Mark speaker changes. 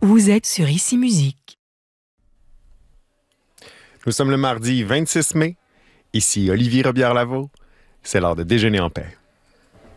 Speaker 1: Vous êtes sur Ici Musique.
Speaker 2: Nous sommes le mardi 26 mai. Ici Olivier Robillard-Lavaux. C'est l'heure de déjeuner en paix.